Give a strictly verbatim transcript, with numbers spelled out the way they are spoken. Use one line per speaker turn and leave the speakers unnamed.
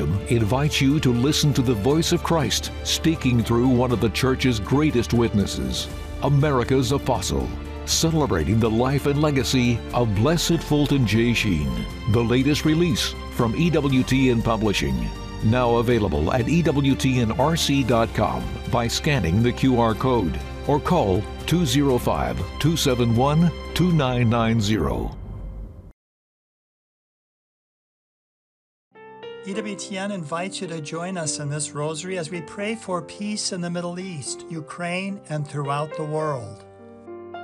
William invites you to listen to the voice of Christ speaking through one of the church's greatest witnesses, America's apostle, celebrating the life and legacy of Blessed Fulton J. Sheen, the latest release from E W T N Publishing. Now available at E W T N R C dot com by scanning the Q R code or call two oh five, two seven one, two nine nine zero.
E W T N invites you to join us in this rosary as we pray for peace in the Middle East, Ukraine, and throughout the world.